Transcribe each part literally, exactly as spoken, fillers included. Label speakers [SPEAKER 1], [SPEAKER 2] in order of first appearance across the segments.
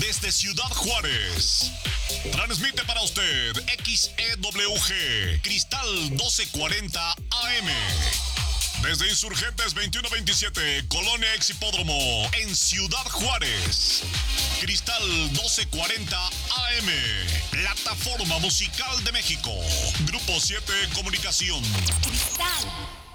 [SPEAKER 1] desde Ciudad Juárez. Transmite para usted X E W G, Cristal doce cuarenta A M. Desde Insurgentes veintiuno veintisiete, Colonia Exhipódromo, en Ciudad Juárez. Cristal doce cuarenta A M, Plataforma Musical de México. Grupo siete Comunicación.
[SPEAKER 2] Cristal.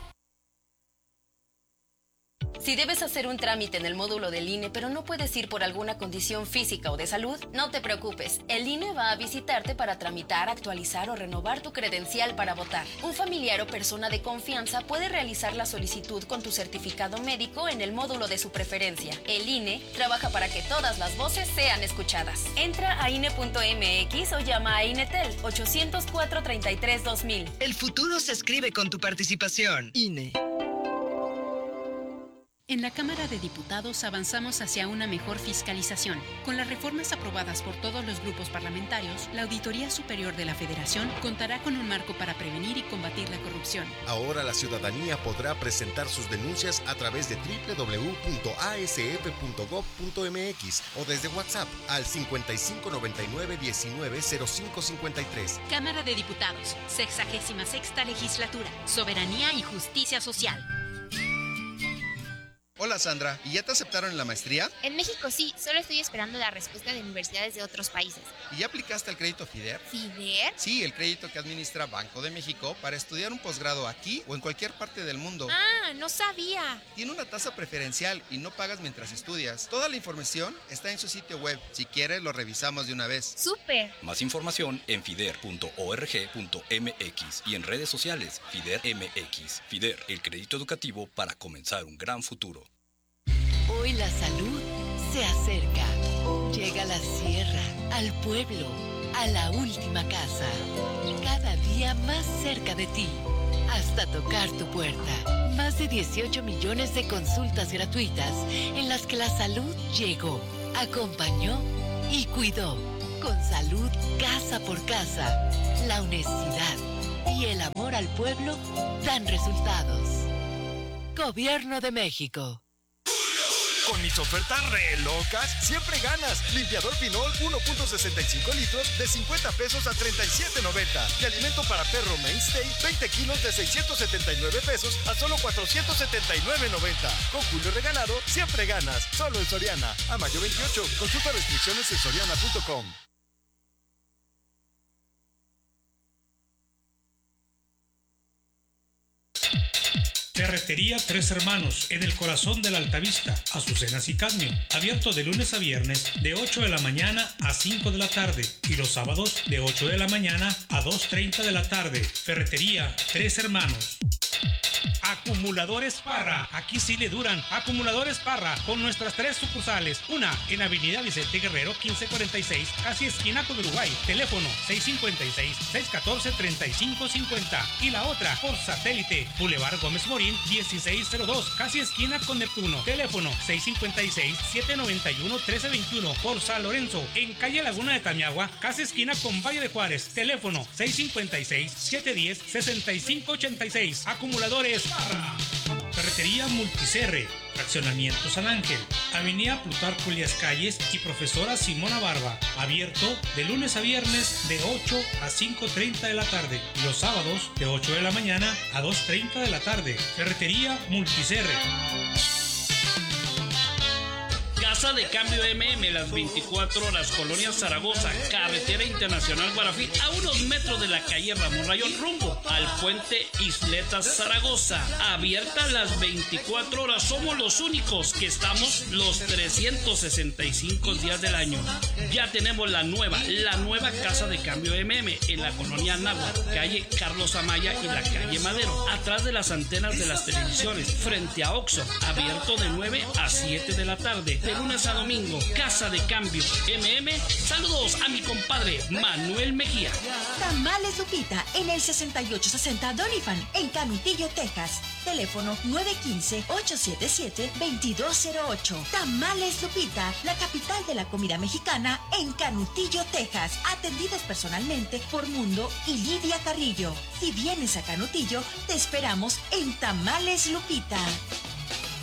[SPEAKER 2] Si debes hacer un trámite en el módulo del I N E, pero no puedes ir por alguna condición física o de salud, no te preocupes. El I N E va a visitarte para tramitar, actualizar o renovar tu credencial para votar. Un familiar o persona de confianza puede realizar la solicitud con tu certificado médico en el módulo de su preferencia. El I N E trabaja para que todas las voces sean escuchadas. Entra a I N E punto M X o llama a INETEL ocho cero cuatro, treinta y tres, dos mil.
[SPEAKER 3] El futuro se escribe con tu participación. I N E.
[SPEAKER 4] En la Cámara de Diputados avanzamos hacia una mejor fiscalización. Con las reformas aprobadas por todos los grupos parlamentarios, la Auditoría Superior de la Federación contará con un marco para prevenir y combatir la corrupción.
[SPEAKER 5] Ahora la ciudadanía podrá presentar sus denuncias a través de doble u doble u doble u punto a s f punto gob punto m x o desde WhatsApp al cincuenta y cinco noventa y nueve diecinueve cero cinco cincuenta y tres.
[SPEAKER 4] Cámara de Diputados, sexagésima sexta legislatura, soberanía y justicia social.
[SPEAKER 6] Hola Sandra, ¿y ya te aceptaron en la maestría?
[SPEAKER 7] En México sí, solo estoy esperando la respuesta de universidades de otros países.
[SPEAKER 6] ¿Y ya aplicaste al crédito FIDER?
[SPEAKER 7] ¿FIDER?
[SPEAKER 6] Sí, el crédito que administra Banco de México para estudiar un posgrado aquí o en cualquier parte del mundo.
[SPEAKER 7] Ah, no sabía.
[SPEAKER 6] Tiene una tasa preferencial y no pagas mientras estudias. Toda la información está en su sitio web. Si quieres, lo revisamos de una vez.
[SPEAKER 7] ¡Súper!
[SPEAKER 8] Más información en fider punto org punto m x y en redes sociales FIDER M X. FIDER, el crédito educativo para comenzar un gran futuro.
[SPEAKER 9] Hoy la salud se acerca. Llega a la sierra, al pueblo, a la última casa. Cada día más cerca de ti, hasta tocar tu puerta. Más de dieciocho millones de consultas gratuitas en las que la salud llegó, acompañó y cuidó. Con salud casa por casa, la honestidad y el amor al pueblo dan resultados. Gobierno de México.
[SPEAKER 10] Con mis ofertas re locas, siempre ganas. Limpiador Pinol uno punto sesenta y cinco litros de cincuenta pesos a treinta y siete noventa. Y alimento para perro Mainstay, veinte kilos de seiscientos setenta y nueve pesos a solo cuatrocientos setenta y nueve noventa. Con Julio Regalado, siempre ganas. Solo en Soriana. A mayo veintiocho. Consulta restricciones en soriana punto com.
[SPEAKER 11] Ferretería Tres Hermanos, en el corazón de la Altavista, Azucenas y Cadmio. Abierto de lunes a viernes, de ocho de la mañana a cinco de la tarde. Y los sábados, de ocho de la mañana a dos treinta de la tarde. Ferretería Tres Hermanos. Acumuladores Parra, aquí sí le duran. Acumuladores Parra, con nuestras tres sucursales. Una en Avenida Vicente Guerrero quince cuarenta y seis, casi esquina con Uruguay. Teléfono seis cinco seis, seis uno cuatro, tres cinco cinco cero. Y la otra por satélite, Boulevard Gómez Morín dieciséis cero dos, casi esquina con Neptuno. Teléfono seis cinco seis, siete nueve uno, uno tres dos uno. Por San Lorenzo, en calle Laguna de Tamiagua, casi esquina con Valle de Juárez. Teléfono seis cinco seis, siete uno cero, seis cinco ocho seis. Acumuladores Parra. Ferretería Multicerre, Fraccionamiento San Ángel, Avenida Plutarco Elías Calles y Profesora Simona Barba. Abierto de lunes a viernes de ocho a cinco treinta de la tarde y los sábados de ocho de la mañana a dos treinta de la tarde. Ferretería Multicerre.
[SPEAKER 12] Casa de Cambio M M, las veinticuatro horas, Colonia Zaragoza, Carretera Internacional Guarafí, a unos metros de la calle Ramón Rayón, rumbo al puente Isletas Zaragoza. Abierta las veinticuatro horas, somos los únicos que estamos los trescientos sesenta y cinco días del año. Ya tenemos la nueva, la nueva Casa de Cambio M M en la Colonia Anáhuac, calle Carlos Amaya y la calle Madero, atrás de las antenas de las televisiones, frente a Oxxo, abierto de nueve a siete de la tarde, de lunes a domingo. Casa de Cambio M M. Saludos a mi compadre Manuel Mejía.
[SPEAKER 13] Tamales Lupita en el sesenta y ocho sesenta Doniphan en Canutillo, Texas. Teléfono nueve uno cinco, ocho siete siete, dos dos cero ocho. Tamales Lupita, la capital de la comida mexicana en Canutillo, Texas. Atendidos personalmente por Mundo y Lidia Carrillo. Si vienes a Canutillo, te esperamos en Tamales Lupita.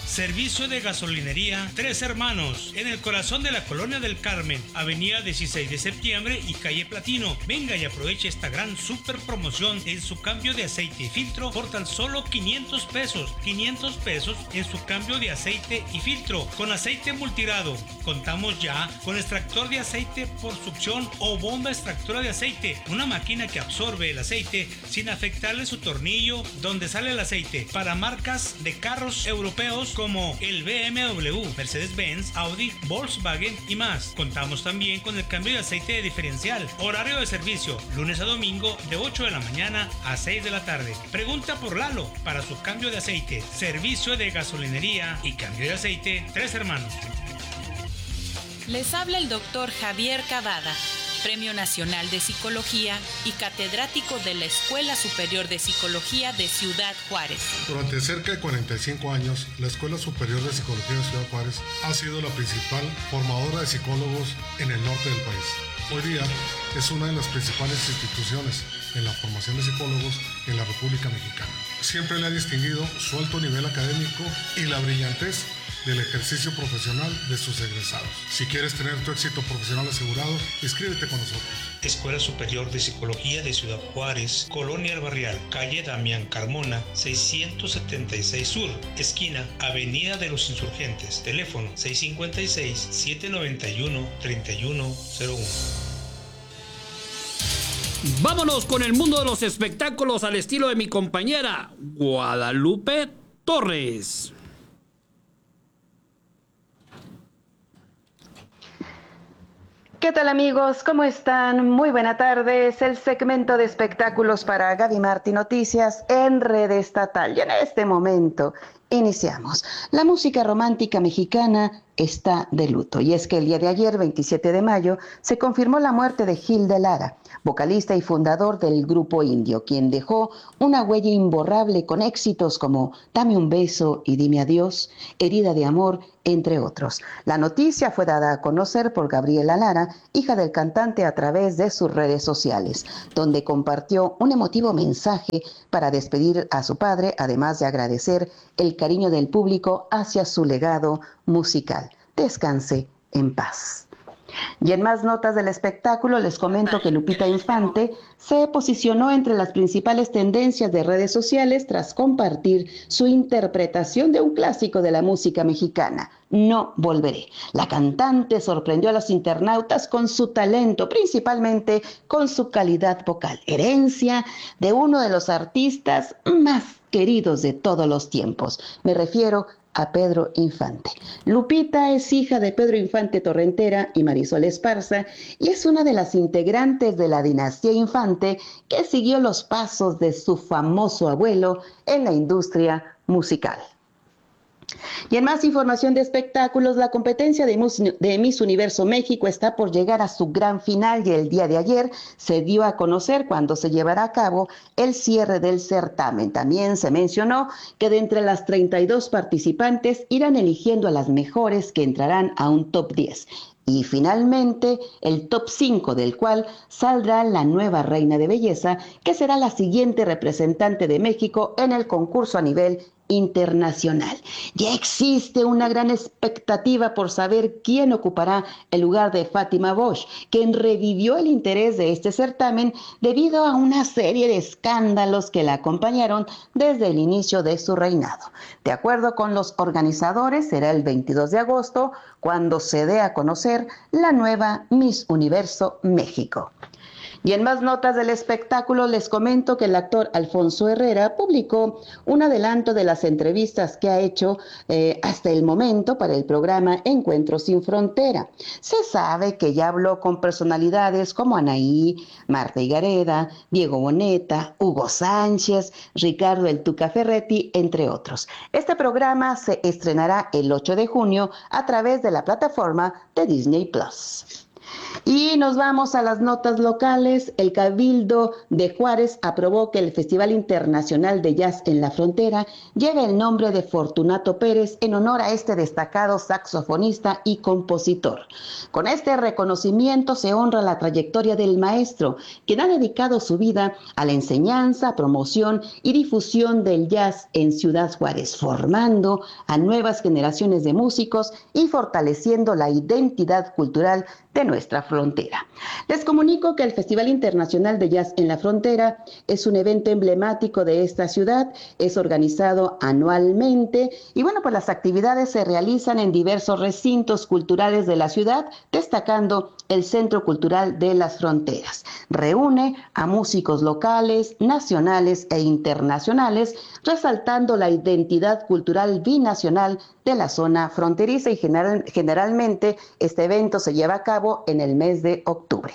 [SPEAKER 11] Servicio de gasolinería Tres Hermanos, en el corazón de la Colonia del Carmen, avenida dieciséis de septiembre y calle Platino. Venga y aproveche esta gran super promoción en su cambio de aceite y filtro por tan solo quinientos pesos. quinientos pesos en su cambio de aceite y filtro con aceite multirado. Contamos ya con extractor de aceite por succión o bomba extractora de aceite, una máquina que absorbe el aceite sin afectarle su tornillo donde sale el aceite, para marcas de carros europeos como el B M W, Mercedes-Benz, Audi, Volkswagen y más. Contamos también con el cambio de aceite de diferencial. Horario de servicio, lunes a domingo de ocho de la mañana a seis de la tarde. Pregunta por Lalo para su cambio de aceite. Servicio de gasolinería y cambio de aceite Tres Hermanos.
[SPEAKER 14] Les habla el doctor Javier Cavada, Premio Nacional de Psicología y catedrático de la Escuela Superior de Psicología de Ciudad Juárez.
[SPEAKER 15] Durante cerca de cuarenta y cinco años, la Escuela Superior de Psicología de Ciudad Juárez ha sido la principal formadora de psicólogos en el norte del país. Hoy día es una de las principales instituciones en la formación de psicólogos en la República Mexicana. Siempre le ha distinguido su alto nivel académico y la brillantez del ejercicio profesional de sus egresados. Si quieres tener tu éxito profesional asegurado, inscríbete con nosotros.
[SPEAKER 11] Escuela Superior de Psicología de Ciudad Juárez, Colonia El Barrial, calle Damián Carmona, seiscientos setenta y seis Sur, esquina Avenida de los Insurgentes. Teléfono seis cinco seis, siete nueve uno, tres uno cero uno.
[SPEAKER 12] Vámonos con el mundo de los espectáculos al estilo de mi compañera Guadalupe Torres.
[SPEAKER 16] ¿Qué tal, amigos? ¿Cómo están? Muy buena tarde. Es el segmento de espectáculos para Gaby Martí Noticias en Red Estatal. Y en este momento iniciamos. La música romántica mexicana está de luto. Y es que el día de ayer, veintisiete de mayo, se confirmó la muerte de Gil de Lara, vocalista y fundador del Grupo Indio, quien dejó una huella imborrable con éxitos como Dame un beso y dime adiós, Herida de amor, entre otros. La noticia fue dada a conocer por Gabriela Lara, hija del cantante, a través de sus redes sociales, donde compartió un emotivo mensaje para despedir a su padre, además de agradecer el cariño del público hacia su legado musical. Descanse en paz. Y en más notas del espectáculo les comento que Lupita Infante se posicionó entre las principales tendencias de redes sociales tras compartir su interpretación de un clásico de la música mexicana, No Volveré. La cantante sorprendió a los internautas con su talento, principalmente con su calidad vocal, herencia de uno de los artistas más queridos de todos los tiempos. Me refiero a Pedro Infante. Lupita es hija de Pedro Infante Torrentera y Marisol Esparza y es una de las integrantes de la dinastía Infante que siguió los pasos de su famoso abuelo en la industria musical. Y en más información de espectáculos, la competencia de, Mus- de Miss Universo México está por llegar a su gran final y el día de ayer se dio a conocer cuándo se llevará a cabo el cierre del certamen. También se mencionó que de entre las treinta y dos participantes irán eligiendo a las mejores que entrarán a un top diez. Y finalmente, el top cinco, del cual saldrá la nueva reina de belleza, que será la siguiente representante de México en el concurso a nivel internacional. Ya existe una gran expectativa por saber quién ocupará el lugar de Fátima Bosch, quien revivió el interés de este certamen debido a una serie de escándalos que la acompañaron desde el inicio de su reinado. De acuerdo con los organizadores, será el veintidós de agosto cuando se dé a conocer la nueva Miss Universo México. Y en más notas del espectáculo les comento que el actor Alfonso Herrera publicó un adelanto de las entrevistas que ha hecho eh, hasta el momento para el programa Encuentros sin Frontera. Se sabe que ya habló con personalidades como Anaí, Marta Higareda, Diego Boneta, Hugo Sánchez, Ricardo El Tuca Ferretti, entre otros. Este programa se estrenará el ocho de junio a través de la plataforma de Disney Plus. Y nos vamos a las notas locales. El Cabildo de Juárez aprobó que el Festival Internacional de Jazz en la Frontera lleve el nombre de Fortunato Pérez en honor a este destacado saxofonista y compositor. Con este reconocimiento se honra la trayectoria del maestro, quien ha dedicado su vida a la enseñanza, promoción y difusión del jazz en Ciudad Juárez, formando a nuevas generaciones de músicos y fortaleciendo la identidad cultural de nuestra frontera. Les comunico que el Festival Internacional de Jazz en la Frontera es un evento emblemático de esta ciudad, es organizado anualmente y bueno, pues las actividades se realizan en diversos recintos culturales de la ciudad, destacando el Centro Cultural de las Fronteras. Reúne a músicos locales, nacionales e internacionales, resaltando la identidad cultural binacional de la zona fronteriza y general, generalmente este evento se lleva a cabo en el mes de octubre.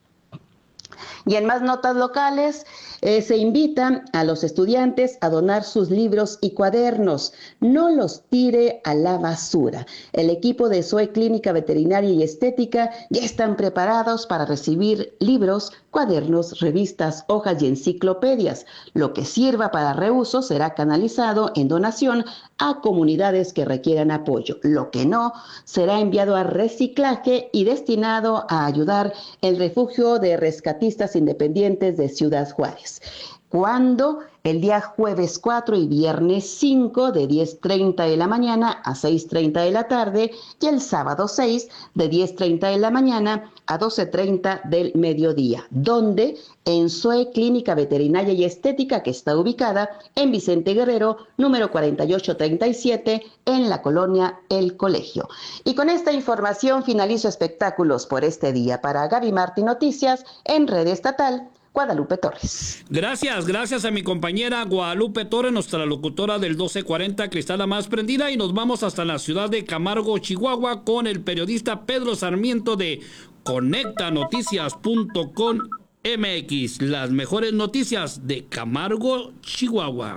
[SPEAKER 16] Y en más notas locales, eh, se invitan a los estudiantes a donar sus libros y cuadernos. No los tire a la basura. El equipo de S O E Clínica Veterinaria y Estética ya están preparados para recibir libros, cuadernos, revistas, hojas y enciclopedias. Lo que sirva para reuso será canalizado en donación a comunidades que requieran apoyo. Lo que no será enviado a reciclaje y destinado a ayudar el refugio de rescatistas independientes de Ciudad Juárez. Cuando el día jueves cuatro y viernes cinco de diez treinta de la mañana a seis treinta de la tarde y el sábado seis de diez treinta de la mañana a doce treinta del mediodía, donde en S O E Clínica Veterinaria y Estética, que está ubicada en Vicente Guerrero, número cuarenta y ocho treinta y siete, en la colonia El Colegio. Y con esta información finalizo espectáculos por este día. Para Gaby Martín Noticias, en Red Estatal, Guadalupe Torres.
[SPEAKER 12] Gracias, gracias a mi compañera Guadalupe Torres, nuestra locutora del doce cuarenta, Cristal la más prendida, y nos vamos hasta la ciudad de Camargo, Chihuahua, con el periodista Pedro Sarmiento de conecta noticias punto com M X, las mejores noticias de Camargo, Chihuahua.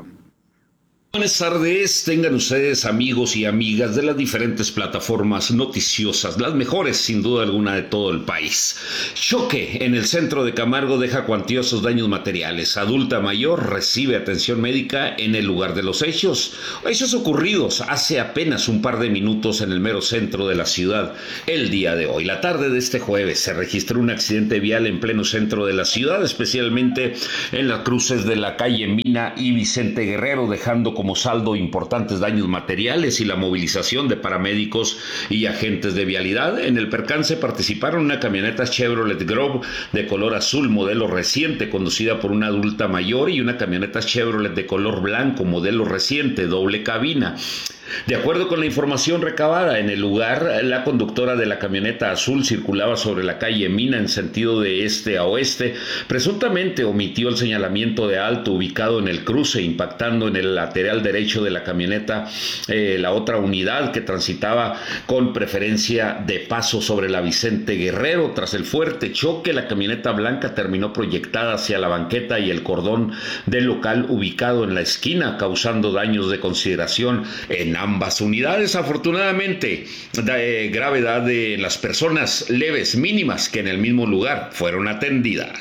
[SPEAKER 17] Buenas tardes, tengan ustedes amigos y amigas de las diferentes plataformas noticiosas, las mejores sin duda alguna de todo el país. Choque en el centro de Camargo deja cuantiosos daños materiales. Adulta mayor recibe atención médica en el lugar de los hechos. Hechos ocurridos hace apenas un par de minutos en el mero centro de la ciudad. El día de hoy, la tarde de este jueves, se registró un accidente vial en pleno centro de la ciudad, especialmente en las cruces de la calle Mina y Vicente Guerrero, dejando como saldo importantes daños materiales y la movilización de paramédicos y agentes de vialidad. En el percance participaron una camioneta Chevrolet Grove de color azul modelo reciente conducida por una adulta mayor y una camioneta Chevrolet de color blanco modelo reciente doble cabina. De acuerdo con la información recabada en el lugar, la conductora de la camioneta azul circulaba sobre la calle Mina en sentido de este a oeste. Presuntamente omitió el señalamiento de alto ubicado en el cruce, impactando en el lateral derecho de la camioneta eh, la otra unidad que transitaba con preferencia de paso sobre la Vicente Guerrero. Tras el fuerte choque, la camioneta blanca terminó proyectada hacia la banqueta y el cordón del local ubicado en la esquina, causando daños de consideración en ambas unidades. Afortunadamente, de gravedad de las personas leves mínimas que en el mismo lugar fueron atendidas.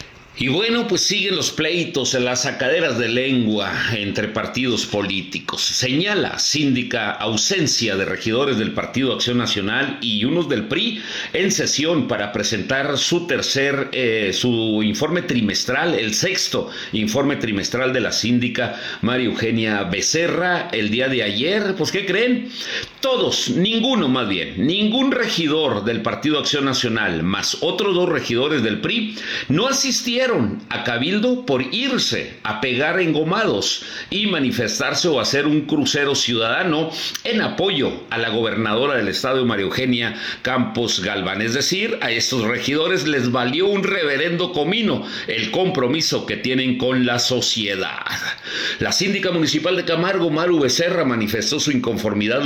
[SPEAKER 17] Y bueno, pues siguen los pleitos en las sacaderas de lengua entre partidos políticos. Señala síndica ausencia de regidores del Partido Acción Nacional y unos del P R I en sesión para presentar su tercer, eh, su informe trimestral, el sexto informe trimestral de la síndica María Eugenia Becerra el día de ayer. Pues, ¿qué creen? Todos, ninguno más bien, ningún regidor del Partido Acción Nacional, más otros dos regidores del P R I, no asistieron a Cabildo por irse a pegar engomados y manifestarse o hacer un crucero ciudadano en apoyo a la gobernadora del estado, María Eugenia Campos Galván. Es decir, a estos regidores les valió un reverendo comino el compromiso que tienen con la sociedad. La síndica municipal de Camargo, Maru Becerra, manifestó su inconformidad luego de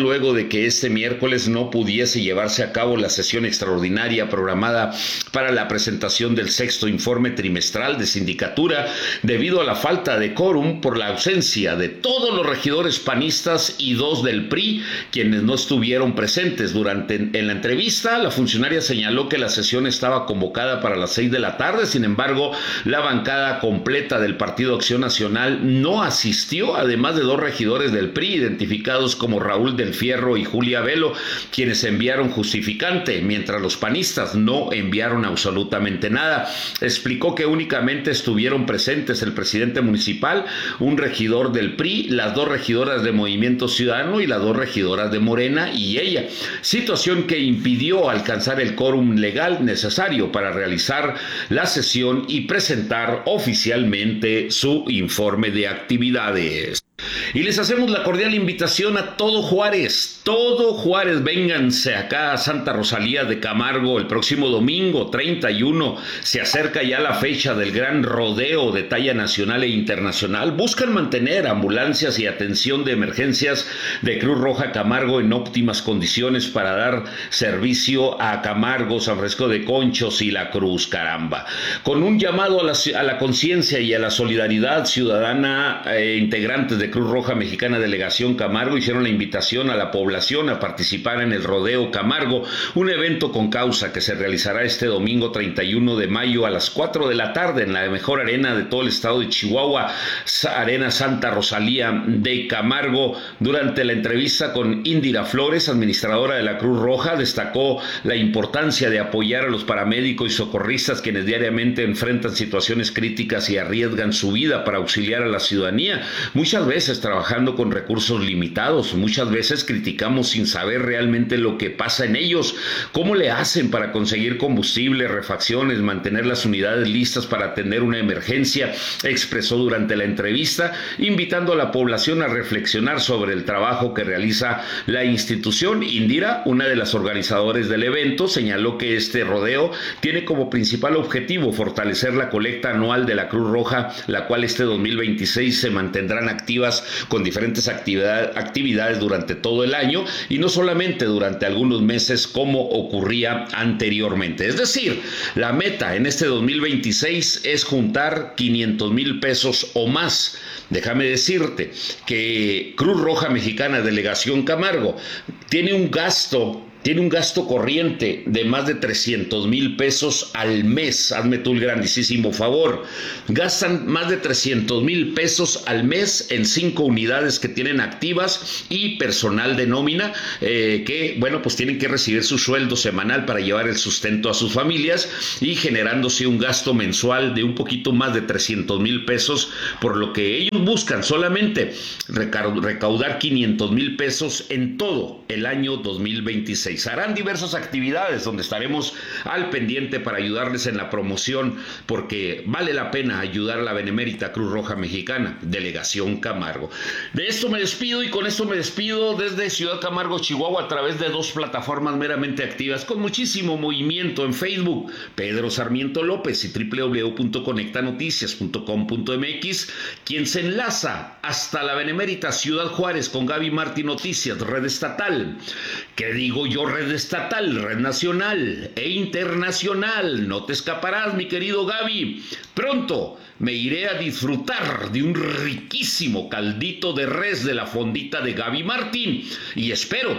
[SPEAKER 17] de que este miércoles no pudiese llevarse a cabo la sesión extraordinaria programada para la presentación del sexto informe trimestral de sindicatura debido a la falta de quórum por la ausencia de todos los regidores panistas y dos del P R I, quienes no estuvieron presentes. Durante en la entrevista, la funcionaria señaló que la sesión estaba convocada para las seis de la tarde, sin embargo, la bancada completa del Partido Acción Nacional no asistió, además de dos regidores del P R I, identificados como Raúl del Fierro y Julia Velo, quienes enviaron justificante, mientras los panistas no enviaron absolutamente nada. Explicó que únicamente estuvieron presentes el presidente municipal, un regidor del P R I, las dos regidoras de Movimiento Ciudadano y las dos regidoras de Morena y ella, situación que impidió alcanzar el quórum legal necesario para realizar la sesión y presentar oficialmente su informe de actividades. Y les hacemos la cordial invitación a todo Juárez, todo Juárez, vénganse acá a Santa Rosalía de Camargo el próximo domingo treinta y uno, se acerca ya la fecha del gran rodeo de talla nacional e internacional. Buscan mantener ambulancias y atención de emergencias de Cruz Roja Camargo en óptimas condiciones para dar servicio a Camargo, San Francisco de Conchos y La Cruz, caramba. Con un llamado a la, a la conciencia y a la solidaridad ciudadana, eh, integrantes de Cruz Roja Mexicana Delegación Camargo hicieron la invitación a la población a participar en el Rodeo Camargo, un evento con causa que se realizará este domingo treinta y uno de mayo a las cuatro de la tarde en la mejor arena de todo el estado de Chihuahua, Arena Santa Rosalía de Camargo. Durante la entrevista con Indira Flores, administradora de la Cruz Roja, destacó la importancia de apoyar a los paramédicos y socorristas quienes diariamente enfrentan situaciones críticas y arriesgan su vida para auxiliar a la ciudadanía, muchas veces trabajando con recursos limitados. Muchas veces criticamos sin saber realmente lo que pasa en ellos, cómo le hacen para conseguir combustible, refacciones, mantener las unidades listas para atender una emergencia, expresó durante la entrevista, invitando a la población a reflexionar sobre el trabajo que realiza la institución. Indira, una de las organizadoras del evento, señaló que este rodeo tiene como principal objetivo fortalecer la colecta anual de la Cruz Roja, la cual este dos mil veintiséis se mantendrán activas con diferentes actividad, actividades durante todo el año y no solamente durante algunos meses como ocurría anteriormente. Es decir, la meta en este dos mil veintiséis es juntar quinientos mil pesos o más. Déjame decirte que Cruz Roja Mexicana Delegación Camargo tiene un gasto Tiene un gasto corriente de más de trescientos mil pesos al mes. Hazme tú el grandísimo favor. Gastan más de trescientos mil pesos al mes en cinco unidades que tienen activas y personal de nómina eh, que, bueno, pues tienen que recibir su sueldo semanal para llevar el sustento a sus familias y generándose un gasto mensual de un poquito más de trescientos mil pesos, por lo que ellos buscan solamente recaudar quinientos mil pesos en todo el año dos mil veintiséis. Harán diversas actividades donde estaremos al pendiente para ayudarles en la promoción, porque vale la pena ayudar a la benemérita Cruz Roja Mexicana, Delegación Camargo. De esto me despido y con esto me despido desde Ciudad Camargo, Chihuahua, a través de dos plataformas meramente activas con muchísimo movimiento en Facebook, Pedro Sarmiento López y doble u doble u doble u punto conecta noticias punto com punto m x, quien se enlaza hasta la benemérita Ciudad Juárez con Gaby Martín Noticias, red estatal. ¿Qué digo yo? Red estatal, red nacional e internacional. No te escaparás, mi querido Gaby. Pronto me iré a disfrutar de un riquísimo caldito de res de la fondita de Gaby Martín. Y espero,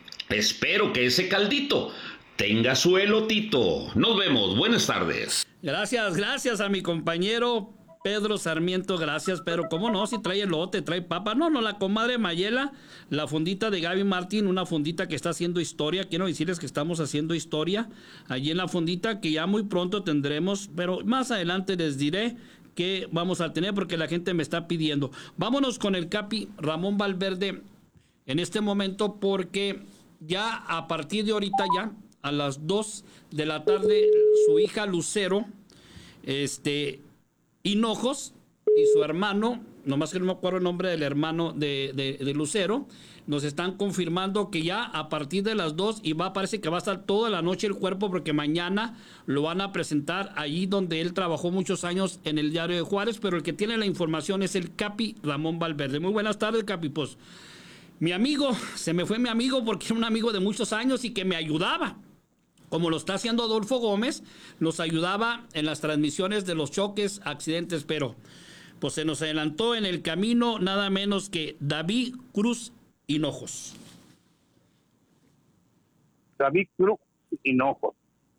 [SPEAKER 17] espero que ese caldito tenga su elotito. Nos vemos. Buenas tardes.
[SPEAKER 12] Gracias, gracias a mi compañero Pedro Sarmiento, gracias, pero cómo no, si trae elote, trae papa, no, no, la comadre Mayela, la fondita de Gaby Martín, una fondita que está haciendo historia, quiero decirles que estamos haciendo historia allí en la fondita, que ya muy pronto tendremos, pero más adelante les diré que vamos a tener porque la gente me está pidiendo. Vámonos con el Capi Ramón Valverde en este momento, porque ya a partir de ahorita ya, a las dos de la tarde, su hija Lucero, este... Hinojos y su hermano, nomás que no me acuerdo el nombre del hermano de, de, de Lucero, nos están confirmando que ya a partir de las dos, y va, parece que va a estar toda la noche el cuerpo, porque mañana lo van a presentar allí donde él trabajó muchos años en el Diario de Juárez, pero el que tiene la información es el Capi Ramón Valverde. Muy buenas tardes, Capi. Pues mi amigo, se me fue mi amigo porque era un amigo de muchos años y que me ayudaba. Como lo está haciendo Adolfo Gómez, nos ayudaba en las transmisiones de los choques, accidentes, pero pues se nos adelantó en el camino nada menos que David Cruz Hinojos.
[SPEAKER 18] David Cruz Hinojos.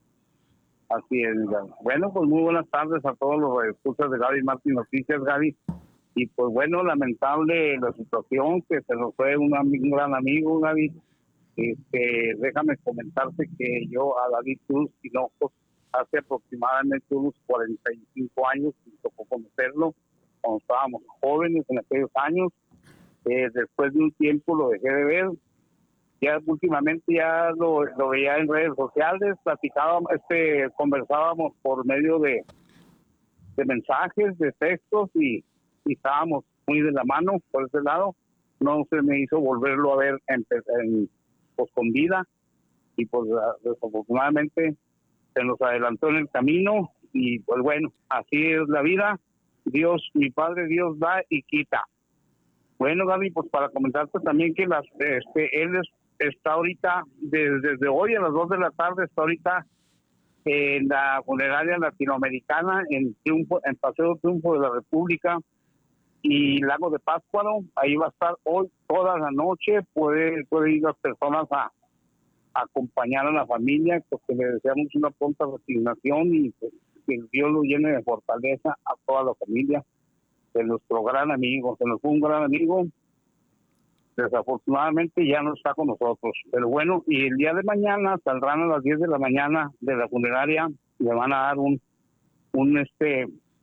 [SPEAKER 18] Así es. Bueno, pues muy buenas tardes a todos los escuchas de Gaby Martín Noticias, Gaby. Y pues bueno, lamentable la situación, que se nos fue un, un gran amigo, Gaby. Este, déjame comentarte que yo a David Cruz Hinojos hace aproximadamente unos cuarenta y cinco años me tocó conocerlo cuando estábamos jóvenes en aquellos años. Eh, después de un tiempo lo dejé de ver. Ya últimamente ya lo, lo veía en redes sociales, platicábamos, este, conversábamos por medio de, de mensajes, de textos y, y estábamos muy de la mano por ese lado. No se me hizo volverlo a ver en, en pues con vida y pues desafortunadamente se nos adelantó en el camino y pues bueno, así es la vida. Dios, mi Padre Dios da y quita. Bueno, Gaby, pues para comentarte también que las, este, él es, está ahorita, desde, desde hoy a las dos de la tarde, está ahorita en la funeraria latinoamericana, en Triunfo, en Paseo Triunfo de la República y Lago de Pátzcuaro. Ahí va a estar hoy toda la noche. Puede, puede ir las personas a, a acompañar a la familia, porque le deseamos una pronta resignación y pues, que Dios lo llene de fortaleza a toda la familia de nuestro gran amigo. Se nos fue un gran amigo, desafortunadamente ya no está con nosotros, pero bueno, y el día de mañana saldrán a las diez de la mañana de la funeraria, le van a dar un un este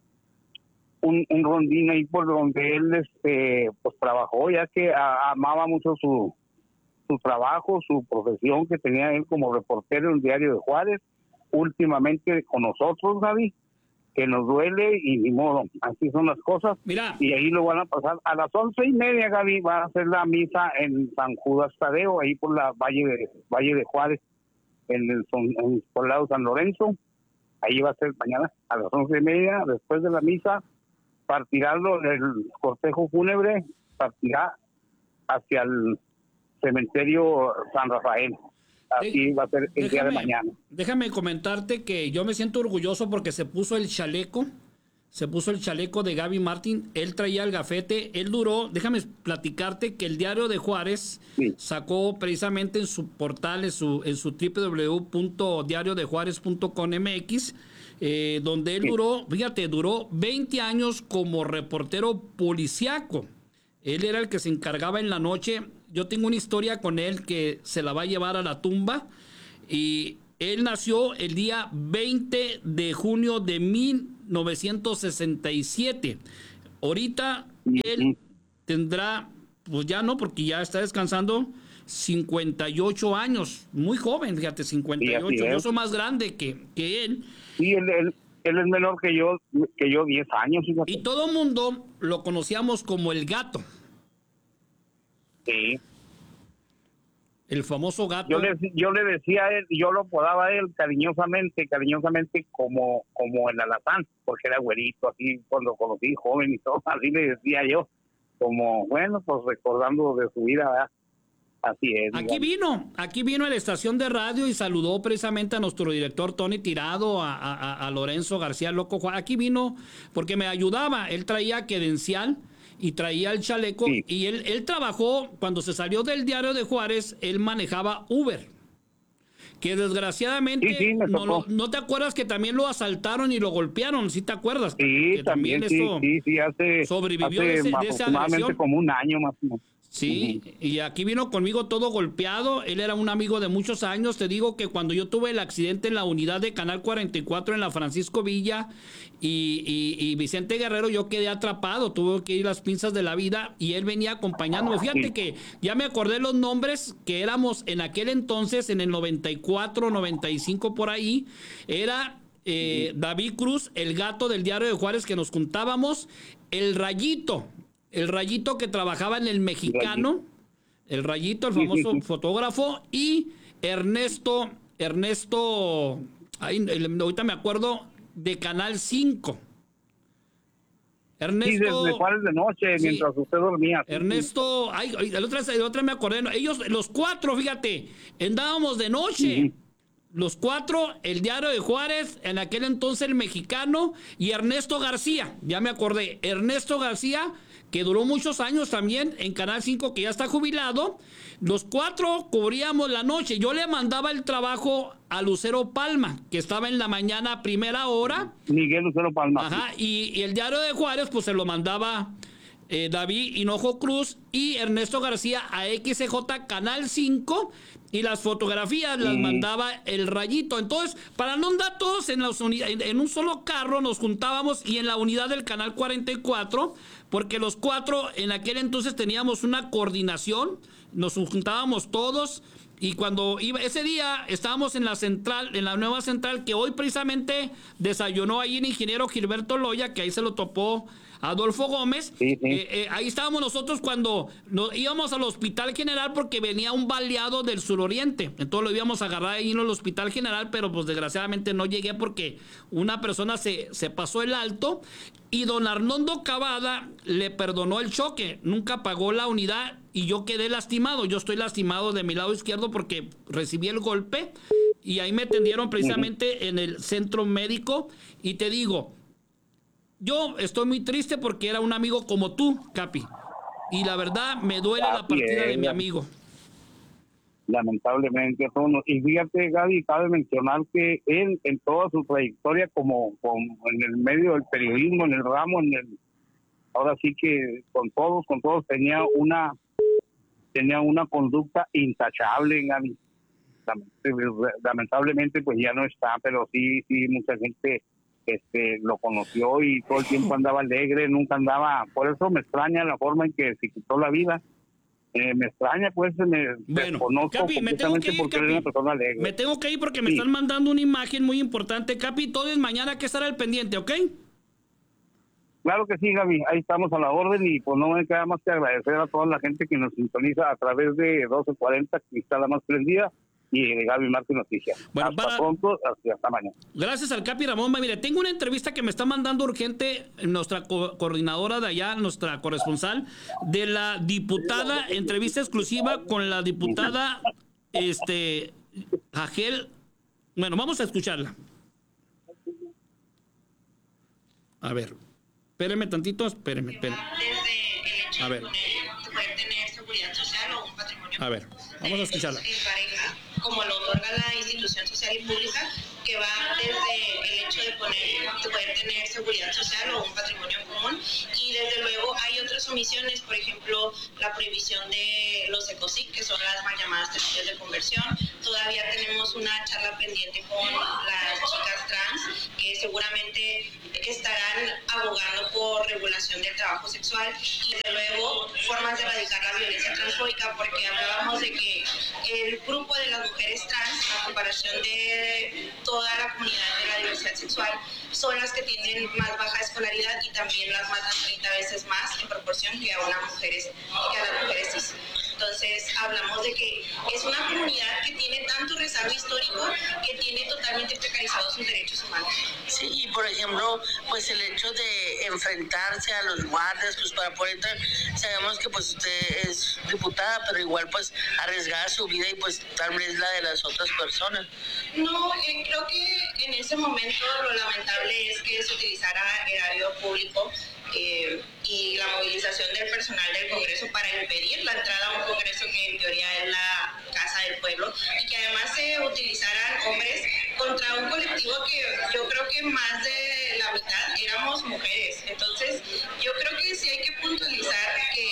[SPEAKER 18] un, un rondín ahí por donde él este pues trabajó, ya que a, amaba mucho su su trabajo, su profesión que tenía él como reportero en el Diario de Juárez, últimamente con nosotros, Gaby, que nos duele y ni modo, así son las cosas.
[SPEAKER 12] Mira.
[SPEAKER 18] Y ahí lo van a pasar a las once y media, Gaby, va a hacer la misa en San Judas Tadeo, ahí por la Valle de Valle de Juárez, en el, en el poblado San Lorenzo. Ahí va a ser mañana a las once y media. Después de la misa partirá el cortejo fúnebre, partirá hacia el cementerio San Rafael. Así va a ser el déjame, día de mañana.
[SPEAKER 12] Déjame comentarte que yo me siento orgulloso porque se puso el chaleco, se puso el chaleco de Gaby Martín, él traía el gafete, él duró, déjame platicarte que el Diario de Juárez sí. sacó precisamente en su portal, en su, en su doble u doble u doble u punto diario de juárez punto com punto m x, eh, donde él sí. duró, fíjate, duró veinte años como reportero policiaco. Él era el que se encargaba en la noche. Yo tengo una historia con él que se la va a llevar a la tumba. Y él nació el día veinte de junio de mil novecientos sesenta y siete. Ahorita él tendrá, pues ya no, porque ya está descansando, cincuenta y ocho años. Muy joven, fíjate, cincuenta y ocho. Sí, yo soy más grande que, que él.
[SPEAKER 18] Sí, él, él, él es menor que yo, que yo diez años. Fíjate.
[SPEAKER 12] Y todo el mundo lo conocíamos como el Gato.
[SPEAKER 18] Sí.
[SPEAKER 12] El famoso Gato.
[SPEAKER 18] Yo le, yo le decía a él, yo lo apodaba a él cariñosamente, cariñosamente como, como el Alazán, porque era güerito, así cuando conocí joven y todo, así le decía yo, como, bueno, pues recordando de su vida, ¿verdad? Así es.
[SPEAKER 12] Aquí digamos. vino, aquí vino a la estación de radio y saludó precisamente a nuestro director Tony Tirado, a, a, a Lorenzo García Loco. Aquí vino porque me ayudaba, él traía credencial y traía el chaleco, sí. y él, él trabajó, cuando se salió del Diario de Juárez, él manejaba Uber, que desgraciadamente, sí, sí, no, no, no te acuerdas que también lo asaltaron y lo golpearon, ¿sí te acuerdas?
[SPEAKER 18] Sí, que también, también sí, eso sí, sí, hace, sobrevivió hace de, ese, de esa agresión. Como un año más o menos.
[SPEAKER 12] Sí, uh-huh. y aquí vino conmigo todo golpeado. Él era un amigo de muchos años. Te digo que cuando yo tuve el accidente en la unidad de Canal cuarenta y cuatro en la Francisco Villa y, y, y Vicente Guerrero, yo quedé atrapado. Tuve que ir a las pinzas de la vida y él venía acompañándome. Fíjate que ya me acordé los nombres que éramos en aquel entonces, en el noventa y cuatro, noventa y cinco por ahí. Era eh, David Cruz, el Gato del Diario de Juárez, que nos juntábamos, el Rayito. El Rayito que trabajaba en El Mexicano, el Rayito, el famoso sí, sí, sí. fotógrafo, y Ernesto, Ernesto, ahí, ahorita me acuerdo, de Canal cinco. Ernesto.
[SPEAKER 18] Sí, desde Juárez de noche,
[SPEAKER 12] sí.
[SPEAKER 18] mientras usted dormía.
[SPEAKER 12] Ernesto, ay, ay, la otra, la otra me acordé, no, ellos, los cuatro, fíjate, andábamos de noche. Uh-huh. Los cuatro, el Diario de Juárez, en aquel entonces el Mexicano, y Ernesto García, ya me acordé, Ernesto García, que duró muchos años también en Canal cinco, que ya está jubilado. Los cuatro cubríamos la noche. Yo le mandaba el trabajo a Lucero Palma, que estaba en la mañana a primera hora.
[SPEAKER 18] Miguel Lucero Palma.
[SPEAKER 12] Ajá, y, y el Diario de Juárez, pues se lo mandaba eh, David Hinojo Cruz y Ernesto García a X C J Canal cinco, y las fotografías las mm. mandaba el Rayito. Entonces, para no andar todos en, las uni- en, en un solo carro, nos juntábamos y en la unidad del Canal cuarenta y cuatro, porque los cuatro en aquel entonces teníamos una coordinación, nos juntábamos todos. Y cuando iba, ese día estábamos en la central, en la nueva central, que hoy precisamente desayunó ahí el ingeniero Gilberto Loya, que ahí se lo topó Adolfo Gómez. Sí, sí. Eh, eh, ahí estábamos nosotros cuando nos íbamos al Hospital General, porque venía un baleado del suroriente. Entonces lo íbamos a agarrar ahí en el Hospital General, pero pues desgraciadamente no llegué porque una persona se, se pasó el alto. Y don Arnoldo Cavada le perdonó el choque, nunca pagó la unidad y yo quedé lastimado. Yo estoy lastimado de mi lado izquierdo porque recibí el golpe y ahí me atendieron precisamente en el centro médico. Y te digo, yo estoy muy triste porque era un amigo como tú, Capi. Y la verdad me duele la partida de mi amigo.
[SPEAKER 18] Lamentablemente, todos. Y fíjate, Gaby, cabe mencionar que él, en toda su trayectoria como, como en el medio del periodismo, en el ramo, en el, ahora sí que con todos, con todos tenía una tenía una conducta intachable, Gaby. Lamentablemente, pues ya no está, pero sí, sí, mucha gente este lo conoció y todo el tiempo andaba alegre, nunca andaba. Por eso me extraña la forma en que se quitó la vida. Eh, me extraña, pues, me
[SPEAKER 12] bueno, Capi, me tengo que ir,
[SPEAKER 18] porque
[SPEAKER 12] Capi.
[SPEAKER 18] Una persona alegre.
[SPEAKER 12] Me tengo que ir porque me sí. están mandando una imagen muy importante, Capi. Todo es mañana que estar al pendiente, ¿ok?
[SPEAKER 18] Claro que sí, Gaby. Ahí estamos a la orden y pues no me queda más que agradecer a toda la gente que nos sintoniza a través de doce cuarenta, que está la más prendida, y Gaby Martín Noticias.
[SPEAKER 12] Bueno,
[SPEAKER 18] hasta
[SPEAKER 12] para...
[SPEAKER 18] pronto, hasta, hasta mañana.
[SPEAKER 12] Gracias al Capi Ramón. Mire, tengo una entrevista que me está mandando urgente nuestra co- coordinadora de allá, nuestra corresponsal, de la diputada, entrevista exclusiva con la diputada este Agel. Bueno, vamos a escucharla. A ver, espéreme tantito, espéreme, espéreme. A ver. A ver, vamos a escucharla.
[SPEAKER 19] Como lo otorga la institución social y pública, que va desde el hecho de poner, de poder tener seguridad social o un patrimonio común, y desde luego hay otras omisiones, por ejemplo, la prohibición de los ECOSIC, que son las mal llamadas terapias de conversión. Todavía tenemos una charla pendiente con las chicas trans, que seguramente estarán abogando por regulación del trabajo sexual, y desde luego formas de erradicar la violencia transfóbica, porque hablábamos de que el grupo de las mujeres trans, a comparación de toda la comunidad de la diversidad sexual, son las que tienen más baja escolaridad y también las matan treinta veces más en proporción que a, una mujeres, que a las mujeres cis. Entonces hablamos de que es una comunidad que tiene tanto rezago histórico que tiene totalmente precarizados sus derechos humanos.
[SPEAKER 20] Sí, y por ejemplo, pues el hecho de enfrentarse a los guardias, pues para poder entrar, sabemos que pues usted es diputada, pero igual pues arriesgar su vida y pues tal vez la de las otras personas.
[SPEAKER 19] No, eh, creo que en ese momento lo lamentable es que se utilizara erario público eh, y la movilización del personal del Congreso para impedir la entrada a un Congreso que en teoría es la casa del pueblo, y que además se utilizaran hombres contra un colectivo que yo creo que más de la mitad éramos mujeres. Entonces yo creo que sí hay que puntualizar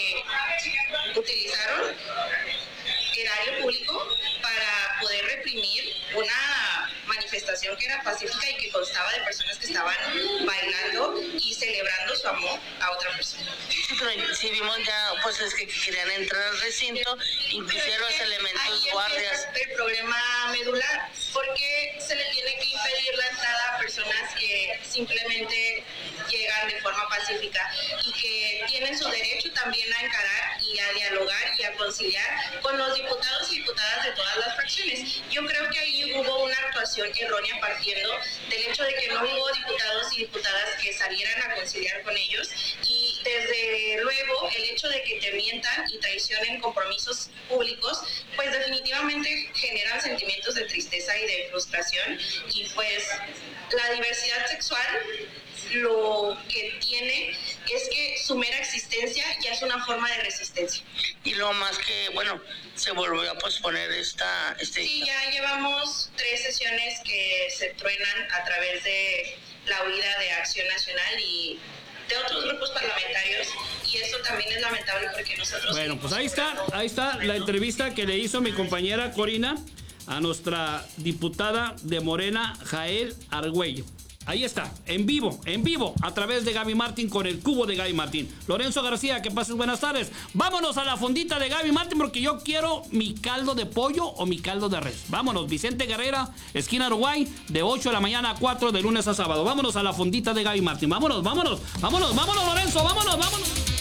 [SPEAKER 19] que utilizaron erario público para poder reprimir una manifestación que era pacífica y que constaba de personas que estaban bailando y celebrando su amor a otra persona.
[SPEAKER 20] Sí, pero si vimos ya, pues es que querían entrar al recinto, inclusive los elementos guardias.
[SPEAKER 19] El problema medular, porque se le tiene que impedir la entrada a personas que simplemente llegan de forma pacífica y que tienen su derecho también a encarar y a dialogar y a conciliar con los diputados y diputadas de todas las fracciones. Yo creo que ahí hubo una actuación situación errónea partiendo del hecho de que no hubo diputados y diputadas que salieran a conciliar con ellos, y desde luego el hecho de que te mientan y traicionen compromisos públicos, pues definitivamente generan sentimientos de tristeza y de frustración. Y pues la diversidad sexual lo que tiene es que su mera existencia ya es una forma de resistencia.
[SPEAKER 20] Y lo más que, bueno, se volvió a posponer esta... Este...
[SPEAKER 19] Sí, ya llevamos tres sesiones que se truenan a través de la huida de Acción Nacional y de otros grupos parlamentarios, y eso también es lamentable porque nosotros...
[SPEAKER 12] Bueno, pues ahí está, ahí está la entrevista que le hizo mi compañera Corina a nuestra diputada de Morena, Jael Argüello. Ahí está, en vivo, en vivo, a través de Gaby Martín con el cubo de Gaby Martín. Lorenzo García, que pases buenas tardes. Vámonos a la fondita de Gaby Martín porque yo quiero mi caldo de pollo o mi caldo de res. Vámonos, Vicente Guerrera, esquina Uruguay, de ocho de la mañana a cuatro, de lunes a sábado. Vámonos a la fondita de Gaby Martín. Vámonos, vámonos, vámonos, vámonos, Lorenzo, vámonos, vámonos.